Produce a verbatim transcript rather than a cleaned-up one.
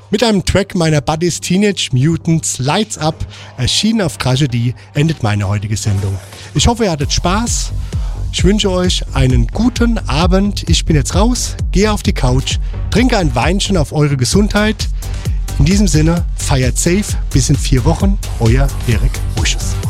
Mit einem Track meiner Buddies Teenage Mutants Lights Up, erschienen auf Tragedy, endet meine heutige Sendung. Ich hoffe, ihr hattet Spaß. Ich wünsche euch einen guten Abend. Ich bin jetzt raus, gehe auf die Couch, trinke ein Weinchen auf eure Gesundheit. In diesem Sinne, feiert safe bis in vier Wochen. Euer Erik Busches.